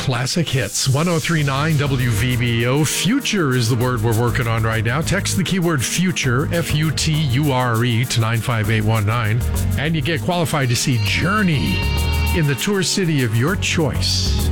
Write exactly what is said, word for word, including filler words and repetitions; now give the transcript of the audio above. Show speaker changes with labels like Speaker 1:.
Speaker 1: classic hits. one oh three point nine W V B O. Future is the word we're working on right now. Text the keyword future, F U T U R E, to nine five eight one nine, and you get qualified to see Journey in the tour city of your choice.